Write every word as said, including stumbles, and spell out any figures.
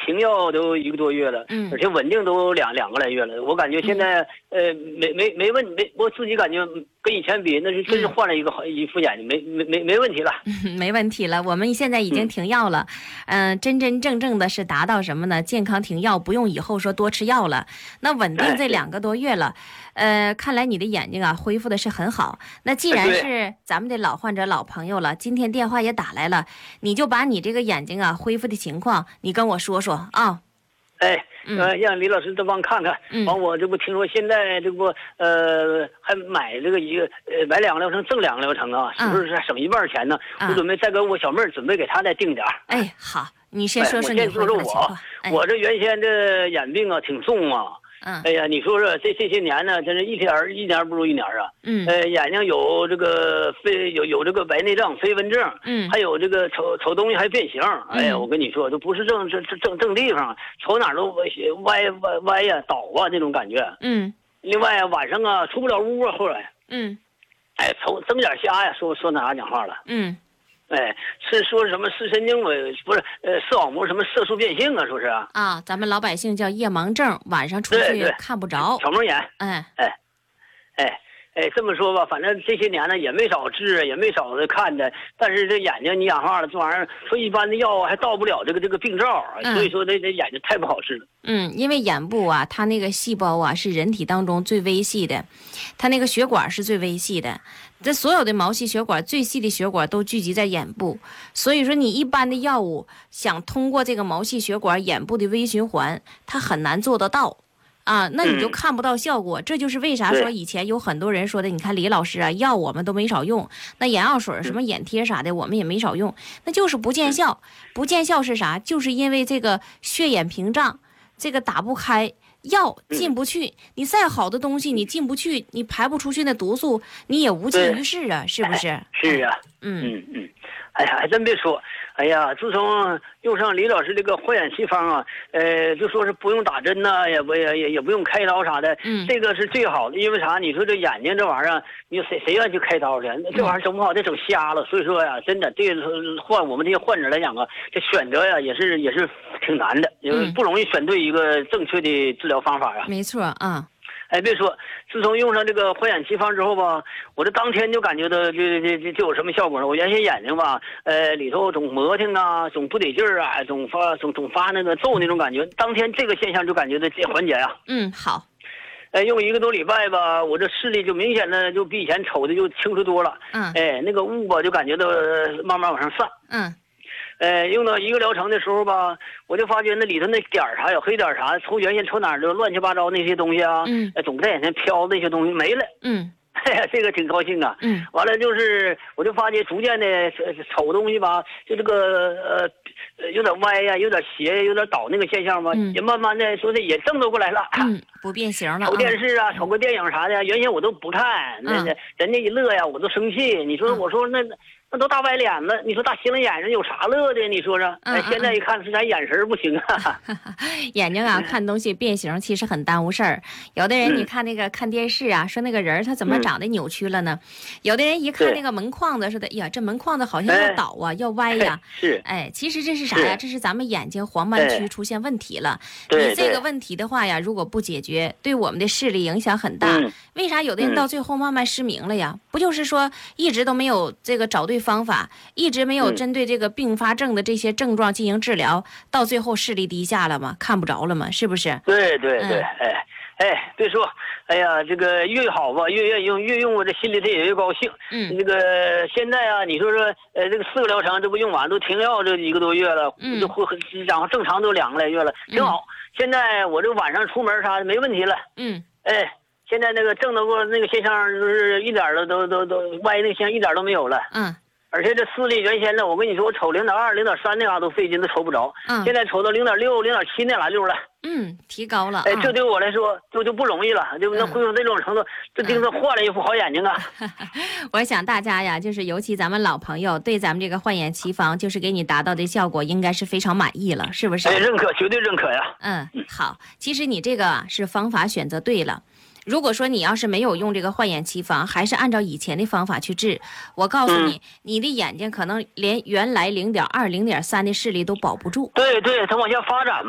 停药都一个多月了， 嗯， 而且稳定都两两个来月了。我感觉现在、嗯、呃没没没问没，我自己感觉跟以前比，那是真是换了一个好、嗯、一副眼睛，没没没没问题了、 嗯，没问题了。我们现在已经停药了，嗯、呃，真真正正的是达到什么呢？健康停药，不用以后说多吃药了。那稳定这两个多月了，呃，看来你的眼睛啊恢复的是很好。那既然是咱们的老患者、老朋友了，今天电话也打来了，你就把你这个眼睛啊恢复的情况，你跟我说说啊。 哎，呃，让李老师都帮看看。 嗯， 完我这不听说现在这不呃还买这个一个呃买两个疗程赠两个疗程啊，是不是省一半钱呢？ 嗯、 我准备再给我小妹儿准备给她再定点。 哎，好，你先说说你恢复的情况。 哎、我我这原先这眼病啊挺重啊。 嗯， 哎呀，你说说这这些年呢，真是一天一年不如一年啊。 嗯， 呃，眼睛有这个飞有有这个白内障、飞蚊症， 嗯， 还有这个瞅瞅东西还变形。哎呀，我跟你说，都不是正正正正地方，瞅哪都歪歪歪呀、倒啊那种感觉。 嗯， 另外晚上啊出不了屋啊，后来， 嗯， 哎，瞅睁眼瞎呀，说说哪讲话了。 嗯。 哎，是说什么视神经呃不是呃视网膜什么色素变性啊，说是啊。 啊，咱们老百姓叫夜盲症，晚上出去看不着。 小蒙眼。 哎哎，哎哎，这么说吧，反正这些年呢也没少治，也没少的看的，但是这眼睛你养话了，这玩意儿说一般的药还到不了这个这个病灶， 嗯、 所以说这这眼睛太不好治了。 嗯，因为眼部啊，它那个细胞啊是人体当中最微细的，它那个血管是最微细的。这所有的毛细血管最细的血管都聚集在眼部，所以说你一般的药物想通过这个毛细血管眼部的微循环，它很难做得到啊，那你就看不到效果。嗯、这就是为啥说以前有很多人说的，你看李老师啊，药我们都没少用，那眼药水什么眼贴啥的我们也没少用，那就是不见效。不见效是啥？就是因为这个血眼屏障这个打不开，药进不去，你再好的东西你进不去，你排不出去那毒素，你也无济于事啊，是不是？ 哎、是啊， 嗯嗯嗯，哎呀，还真别说，哎呀，自从用上李老师这个焕眼奇方啊，呃，就说是不用打针呐、啊，也不也也也不用开刀啥的， 嗯， 这个是最好的，因为啥？你说这眼睛这玩意儿，你谁谁愿意去开刀去？这玩意儿整不好，得整瞎了。所以说呀，真的，对患我们这些患者来讲啊，这选择呀也是也是挺难的，也不容易选对一个正确的治疗方法呀。 没错啊。 哎，别说，自从用上这个焕眼奇方之后吧，我这当天就感觉到就就就就有什么效果了。我原先眼睛吧，呃，里头总磨挺啊，总不得劲儿啊，总发总总发那个皱那种感觉。当天这个现象就感觉到这缓解呀、啊。 嗯，好。 哎，用一个多礼拜吧，我这视力就明显的就比以前瞅的就清楚多了。 嗯。 哎，那个雾吧，就感觉到慢慢往上散。 嗯。 呃，用到一个疗程的时候吧，我就发觉那里头那点儿啥有黑点儿啥，从原先从哪儿就乱七八糟那些东西啊， 嗯， 总在眼前飘那些东西没了， 嗯， 哎呀，这个挺高兴啊， 嗯， 完了就是我就发觉逐渐的瞅东西吧，就这个呃有点歪呀、啊，有点斜，有点倒那个现象吧， 嗯、 也慢慢的说的也正得过来了， 嗯，不变形了。 瞅电视啊，瞅个电影啥的，原先我都不看，那那、嗯、人家一乐呀，我都生气。你说，我说那。那都大歪脸子，你说大斜楞眼睛有啥乐的？你说说， 嗯、 哎，现在一看是咱眼神不行啊。 眼睛啊，看东西变形其实很耽误事儿。有的人你看那个看电视啊，说那个人他怎么长得扭曲了呢？嗯、有的人一看那个门框子，说的，哎呀，这门框子好像要倒啊， 哎、 要歪呀。 是， 哎，其实这是啥呀？这是咱们眼睛黄斑区出现问题了。 你这个问题的话呀，如果不解决，对我们的视力影响很大。 嗯、 为啥有的人到最后慢慢失明了呀？不就是说一直都没有这个找对方法？一直没有针对这个并发症的这些症状进行治疗，嗯、到最后视力低下了吗？看不着了吗？是不是？ 对对对， 嗯、 哎哎，别说，哎呀，这个越好吧，越愿意用，越用我这心里头也越高兴。 嗯， 这个现在啊，你说说，呃，这个四个疗程，这不用完都停药这一个多月了， 嗯， 就然后正常都两个来月了，挺好。嗯、现在我这晚上出门啥的没问题了。 嗯， 哎。现在那个正得过那个现象，就是一点的都都都歪那个现象一点都没有了。 嗯， 而且这视力原先呢，我跟你说，我瞅零点二、零点三那嘎都费劲，都瞅不着。 嗯， 现在瞅到零点六、零点七那嘎溜了。 嗯，提高了。 哎，这对我来说就就不容易了，就能恢复这种程度，这盯着换了一副好眼睛啊。 我想大家呀，就是尤其咱们老朋友，对咱们这个焕眼奇方，就是给你达到的效果，应该是非常满意了，是不是？ 哎，认可，绝对认可呀。 嗯，好，其实你这个是方法选择对了。如果说你要是没有用这个焕眼奇方，还是按照以前的方法去治，我告诉你，嗯、你的眼睛可能连原来零点二、零点三的视力都保不住。 对对，它往下发展。